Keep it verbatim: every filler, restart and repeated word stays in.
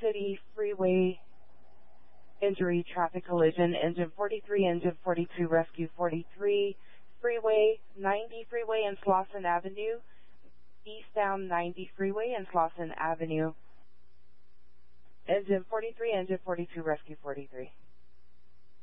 City Freeway injury traffic collision. Engine forty-three, engine forty-two, rescue forty-three. Freeway, ninety freeway and Slauson Avenue. Eastbound ninety freeway and Slauson Avenue. Engine forty-three, engine forty-two, rescue forty-three.